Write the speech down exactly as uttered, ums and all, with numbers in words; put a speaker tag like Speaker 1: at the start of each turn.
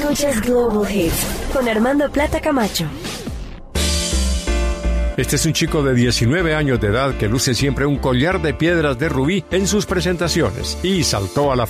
Speaker 1: Escuchas Global Hits con Armando Plata Camacho.
Speaker 2: Este es un chico de diecinueve años de edad que luce siempre un collar de piedras de rubí en sus presentaciones y saltó a la